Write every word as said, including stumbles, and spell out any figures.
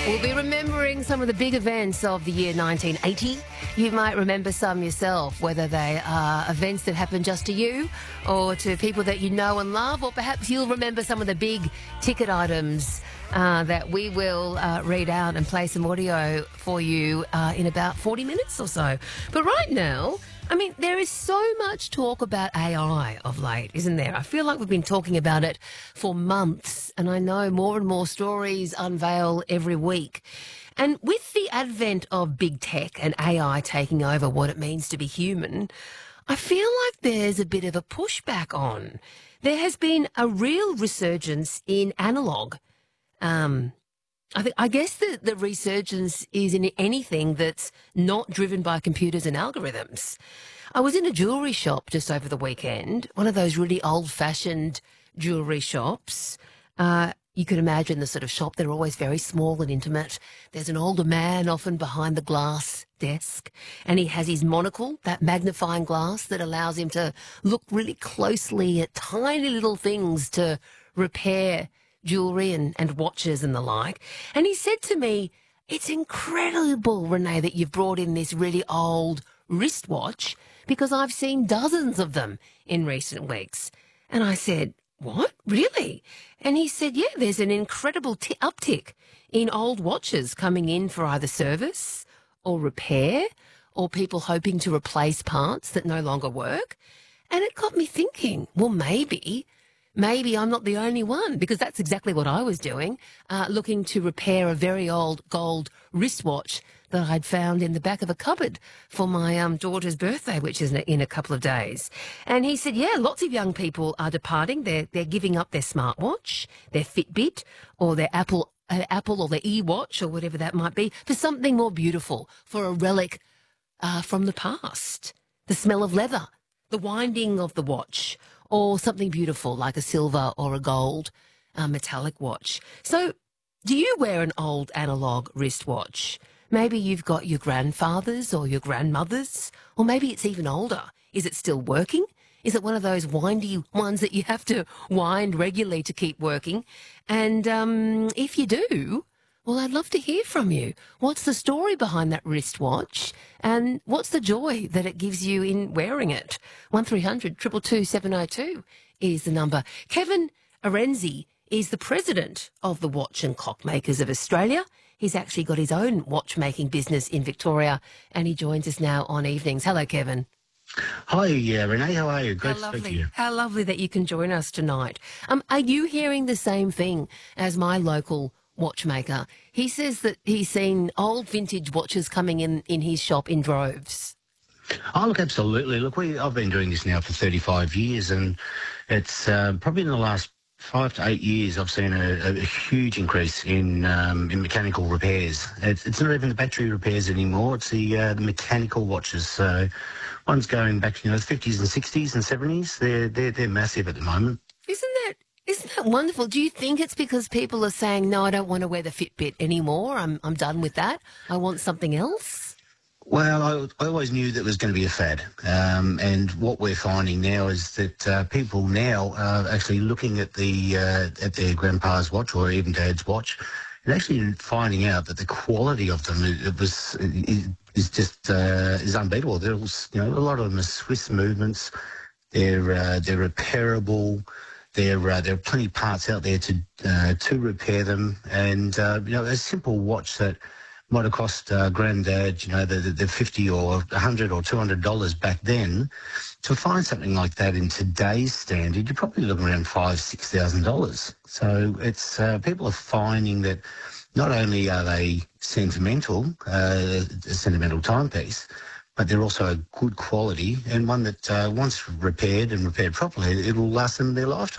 We'll be remembering some of the big events of the year nineteen eighty. You might remember some yourself, whether they are events that happened just to you or to people that you know and love, or perhaps you'll remember some of the big ticket items uh, that we will uh, read out and play some audio for you uh, in about forty minutes or so. But right now, I mean, there is so much talk about A I of late, isn't there? I feel like we've been talking about it for months, and I know more and more stories unveil every week. And with the advent of big tech and A I taking over what it means to be human, I feel like there's a bit of a pushback on. There has been a real resurgence in analogue. Um, I, think, I guess the, the resurgence is in anything that's not driven by computers and algorithms. I was in a jewellery shop just over the weekend, one of those really old-fashioned jewellery shops. Uh, you can imagine the sort of shop, they're always very small and intimate. There's an older man often behind the glass desk, and he has his monocle, that magnifying glass that allows him to look really closely at tiny little things to repair jewellery and, and watches and the like. And he said to me, "It's incredible, Renee, that you've brought in this really old wristwatch, because I've seen dozens of them in recent weeks." And I said, "What? Really?" And he said, "Yeah, there's an incredible t- uptick in old watches coming in for either service or repair, or people hoping to replace parts that no longer work." And it got me thinking, well, maybe... Maybe I'm not the only one, because that's exactly what I was doing, uh, looking to repair a very old gold wristwatch that I'd found in the back of a cupboard for my um, daughter's birthday, which is in a, in a couple of days. And he said, yeah, lots of young people are departing. They're, they're giving up their smartwatch, their Fitbit, or their Apple, uh, Apple or their e-watch, or whatever that might be, for something more beautiful, for a relic uh, from the past. The smell of leather, the winding of the watch, or something beautiful like a silver or a gold uh, metallic watch. So do you wear an old analogue wristwatch? Maybe you've got your grandfather's or your grandmother's, or maybe it's even older. Is it still working? Is it one of those windy ones that you have to wind regularly to keep working? And um, if you do, well, I'd love to hear from you. What's the story behind that wristwatch, and what's the joy that it gives you in wearing it? one three hundred, two two two, seven oh two is the number. Kevin Arenzi is the president of the Watch and Clockmakers of Australia. He's actually got his own watchmaking business in Victoria, and he joins us now on evenings. Hello, Kevin. Hi, yeah, Renee. How are you? Great How to speak to lovely. you. How lovely that you can join us tonight. Um, are you hearing the same thing as my local watchmaker? He says that he's seen old vintage watches coming in in his shop in droves. Oh, look, absolutely. Look, we I've been doing this now for thirty-five years, and it's uh, probably in the last five to eight years I've seen a, a huge increase in um, in mechanical repairs. It's, it's not even the battery repairs anymore. It's the, uh, the mechanical watches. So one's going back, you know, the fifties and sixties and seventies. They're, they're, they're massive at the moment. Isn't that Isn't that wonderful? Do you think it's because people are saying, no, I don't want to wear the Fitbit anymore, I'm I'm done with that, I want something else? Well, I, I always knew that it was going to be a fad, um, and what we're finding now is that uh, people now are actually looking at the uh, at their grandpa's watch or even dad's watch, and actually finding out that the quality of them it was is, is just uh, is unbeatable. There's, you know, a lot of them are Swiss movements. They're uh, they're repairable. There, uh, there are plenty of parts out there to uh, to repair them, and uh, you know, a simple watch that might have cost uh, granddad, you know, the, the, the fifty or a hundred or two hundred dollars back then. To find something like that in today's standard, you're probably looking around five, six thousand dollars. So it's uh, people are finding that not only are they sentimental, uh, a sentimental timepiece, but they're also a good quality and one that uh, once repaired and repaired properly, it will last them their lifetime.